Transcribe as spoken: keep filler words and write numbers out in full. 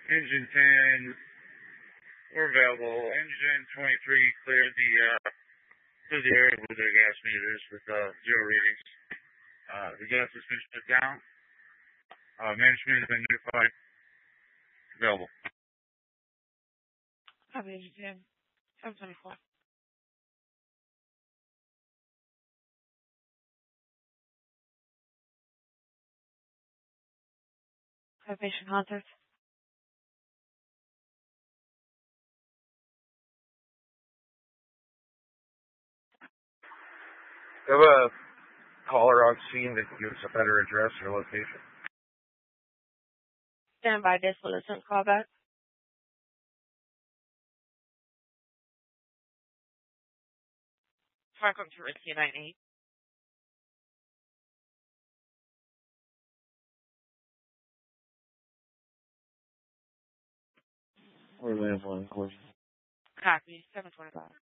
Engine ten, we're available. Engine twenty-three cleared the, uh, cleared the area with their gas meters with, uh, zero readings. Uh, the gas has been shut down. Uh, management has been notified. Available. Copy, Engine ten. seven twenty-four. Have patient contact. Do you have a caller on scene that can give us a better address or location? Stand by this will listen call back. Franklin to Risky nine eight. Or landline, of course. Copy, seven twenty-five.